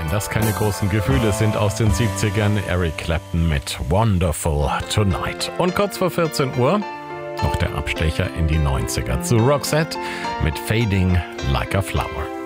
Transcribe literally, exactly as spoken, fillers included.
wenn das keine großen Gefühle sind aus den siebzigern, Eric Clapton mit Wonderful Tonight. Und kurz vor vierzehn Uhr noch der Abstecher in die neunziger zu Roxette mit Fading Like a Flower.